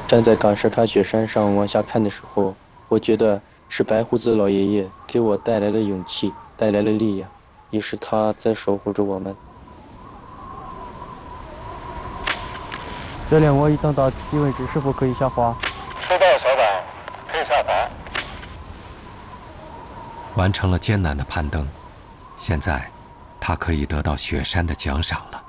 站在岗石卡雪山上往下看的时候，我觉得是白胡子老爷爷给我带来了勇气，带来了力量，也是他在守护着我们。 教练，我已登到基地位置，是否可以下滑？ 收到，小党，可以下滑。 完成了艰难的攀登，现在他可以得到雪山的奖赏了。